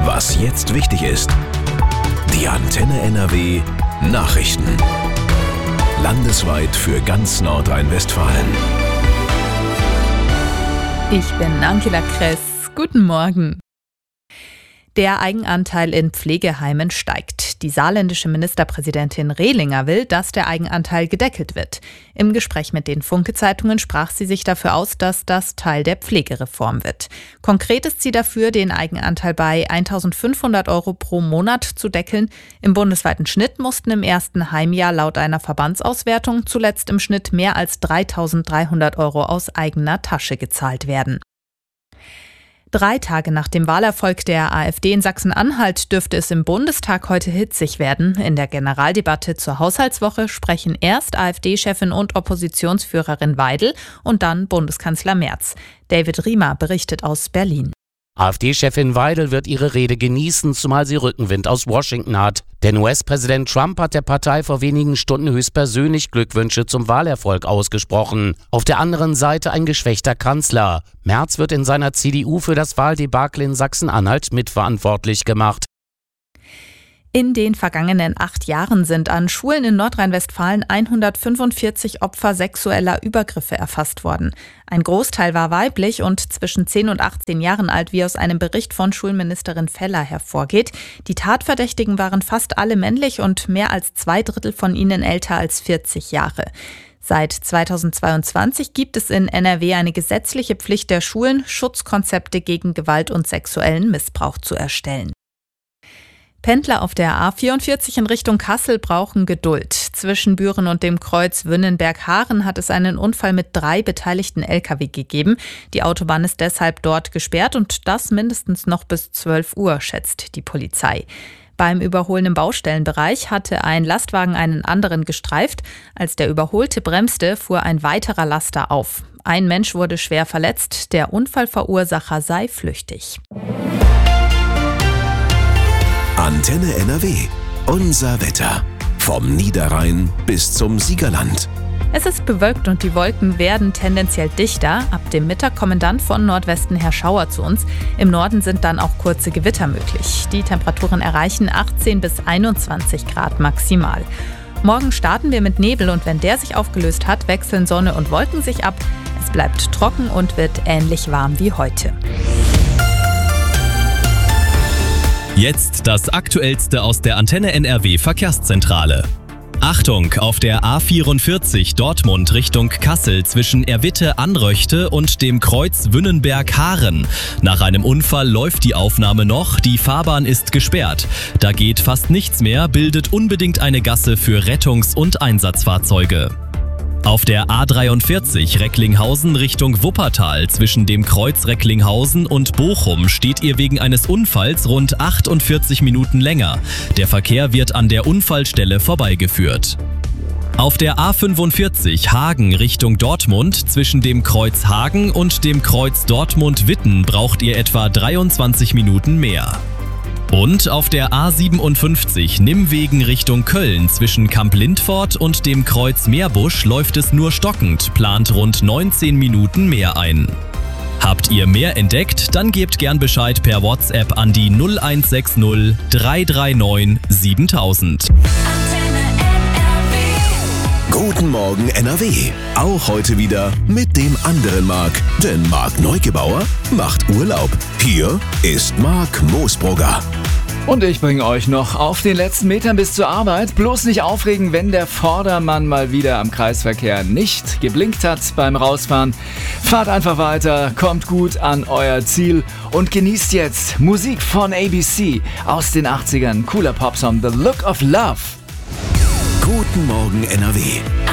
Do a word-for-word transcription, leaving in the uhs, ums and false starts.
Was jetzt wichtig ist. Die Antenne N R W Nachrichten. Landesweit für ganz Nordrhein-Westfalen. Ich bin Angela Kress. Guten Morgen. Der Eigenanteil in Pflegeheimen steigt. Die saarländische Ministerpräsidentin Rehlinger will, dass der Eigenanteil gedeckelt wird. Im Gespräch mit den Funke-Zeitungen sprach sie sich dafür aus, dass das Teil der Pflegereform wird. Konkret ist sie dafür, den Eigenanteil bei eintausendfünfhundert Euro pro Monat zu deckeln. Im bundesweiten Schnitt mussten im ersten Heimjahr laut einer Verbandsauswertung zuletzt im Schnitt mehr als dreitausenddreihundert Euro aus eigener Tasche gezahlt werden. Drei Tage nach dem Wahlerfolg der AfD in Sachsen-Anhalt dürfte es im Bundestag heute hitzig werden. In der Generaldebatte zur Haushaltswoche sprechen erst AfD-Chefin und Oppositionsführerin Weidel und dann Bundeskanzler Merz. David Riemer berichtet aus Berlin. AfD-Chefin Weidel wird ihre Rede genießen, zumal sie Rückenwind aus Washington hat. Denn U S-Präsident Trump hat der Partei vor wenigen Stunden höchstpersönlich Glückwünsche zum Wahlerfolg ausgesprochen. Auf der anderen Seite ein geschwächter Kanzler. Merz wird in seiner C D U für das Wahldebakel in Sachsen-Anhalt mitverantwortlich gemacht. In den vergangenen acht Jahren sind an Schulen in Nordrhein-Westfalen hundertfünfundvierzig Opfer sexueller Übergriffe erfasst worden. Ein Großteil war weiblich und zwischen zehn und achtzehn Jahren alt, wie aus einem Bericht von Schulministerin Feller hervorgeht. Die Tatverdächtigen waren fast alle männlich und mehr als zwei Drittel von ihnen älter als vierzig Jahre. Seit zweitausendzweiundzwanzig gibt es in N R W eine gesetzliche Pflicht der Schulen, Schutzkonzepte gegen Gewalt und sexuellen Missbrauch zu erstellen. Pendler auf der A vierundvierzig in Richtung Kassel brauchen Geduld. Zwischen Büren und dem Kreuz Wünnenberg-Haaren hat es einen Unfall mit drei beteiligten L K W gegeben. Die Autobahn ist deshalb dort gesperrt und das mindestens noch bis zwölf Uhr, schätzt die Polizei. Beim Überholen im Baustellenbereich hatte ein Lastwagen einen anderen gestreift. Als der Überholte bremste, fuhr ein weiterer Laster auf. Ein Mensch wurde schwer verletzt. Der Unfallverursacher sei flüchtig. Antenne N R W. Unser Wetter. Vom Niederrhein bis zum Siegerland. Es ist bewölkt und die Wolken werden tendenziell dichter. Ab dem Mittag kommen dann von Nordwesten her Schauer zu uns. Im Norden sind dann auch kurze Gewitter möglich. Die Temperaturen erreichen achtzehn bis einundzwanzig Grad maximal. Morgen starten wir mit Nebel und wenn der sich aufgelöst hat, wechseln Sonne und Wolken sich ab. Es bleibt trocken und wird ähnlich warm wie heute. Jetzt das Aktuellste aus der Antenne N R W Verkehrszentrale. Achtung, auf der A vierundvierzig Dortmund Richtung Kassel zwischen Erwitte-Anröchte und dem Kreuz Wünnenberg-Haaren. Nach einem Unfall läuft die Aufnahme noch, die Fahrbahn ist gesperrt. Da geht fast nichts mehr, bildet unbedingt eine Gasse für Rettungs- und Einsatzfahrzeuge. Auf der A dreiundvierzig Recklinghausen Richtung Wuppertal zwischen dem Kreuz Recklinghausen und Bochum steht ihr wegen eines Unfalls rund achtundvierzig Minuten länger. Der Verkehr wird an der Unfallstelle vorbeigeführt. Auf der A fünfundvierzig Hagen Richtung Dortmund zwischen dem Kreuz Hagen und dem Kreuz Dortmund-Witten braucht ihr etwa dreiundzwanzig Minuten mehr. Und auf der A siebenundfünfzig Nimwegen Richtung Köln zwischen Kamp-Lindfort und dem Kreuz Meerbusch läuft es nur stockend, plant rund neunzehn Minuten mehr ein. Habt ihr mehr entdeckt? Dann gebt gern Bescheid per WhatsApp an die null eins sechs null drei drei neun siebentausend. Guten Morgen N R W. Auch heute wieder mit dem anderen Marc. Denn Marc Neugebauer macht Urlaub. Hier ist Marc Moosbrugger. Und ich bringe euch noch auf den letzten Metern bis zur Arbeit. Bloß nicht aufregen, wenn der Vordermann mal wieder am Kreisverkehr nicht geblinkt hat beim Rausfahren. Fahrt einfach weiter, kommt gut an euer Ziel und genießt jetzt Musik von A B C aus den achtzigern. Cooler Popsong, The Look of Love. Guten Morgen N R W.